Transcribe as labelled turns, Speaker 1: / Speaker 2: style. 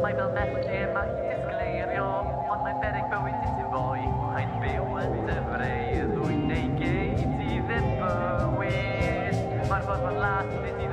Speaker 1: Mae fel melltir mae hi'n disgleirio, ond mae'n beryg bywyd i ti fwy. Mae'n byw yn dyfreudd, wy'n neud gei ti ddim bywyd. Mae'r ffordd las, nid i